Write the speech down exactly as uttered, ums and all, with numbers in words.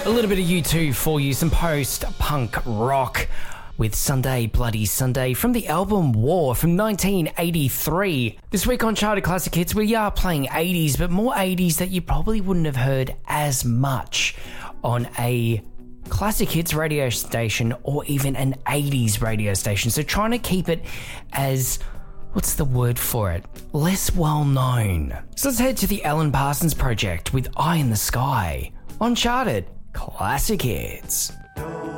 A little bit of U two for you, some post-punk rock with Sunday Bloody Sunday from the album War from nineteen eighty-three. This week on Charted Classic Hits, we are playing eighties, but more eighties that you probably wouldn't have heard as much on a classic hits radio station or even an eighties radio station. So trying to keep it as, what's the word for it? Less well known. So let's head to the Alan Parsons Project with Eye in the Sky on Charted Classic Hits.